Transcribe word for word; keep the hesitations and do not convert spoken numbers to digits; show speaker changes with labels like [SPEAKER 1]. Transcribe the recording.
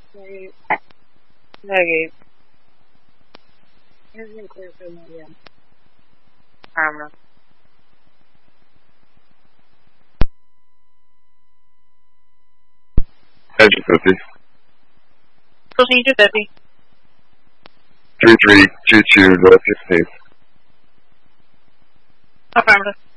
[SPEAKER 1] Negative. Negative. Isn't clear for me yet. Camera.
[SPEAKER 2] Engine fifty.
[SPEAKER 1] Procedure fifty.
[SPEAKER 2] three three two two, North sixteenth.
[SPEAKER 1] Affirmative.